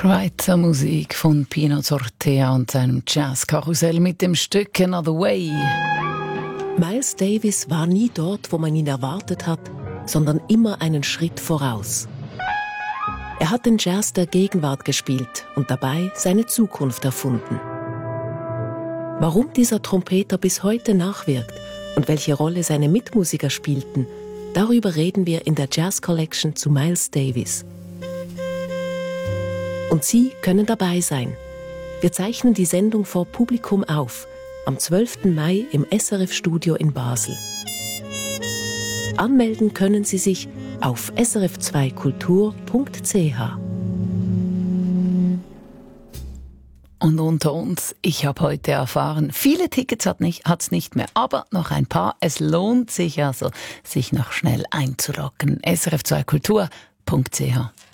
Schweizer Musik von Pino Zortea und seinem Jazzkarussell mit dem Stück Another Way. Miles Davis war nie dort, wo man ihn erwartet hat, sondern immer einen Schritt voraus. Er hat den Jazz der Gegenwart gespielt und dabei seine Zukunft erfunden. Warum dieser Trompeter bis heute nachwirkt und welche Rolle seine Mitmusiker spielten, darüber reden wir in der Jazz Collection zu Miles Davis. Und Sie können dabei sein. Wir zeichnen die Sendung vor Publikum auf, am 12. Mai im SRF-Studio in Basel. Anmelden können Sie sich auf srf2kultur.ch. Und unter uns, ich habe heute erfahren, viele Tickets hat's nicht mehr, aber noch ein paar. Es lohnt sich also, sich noch schnell einzuloggen. srf2kultur.ch.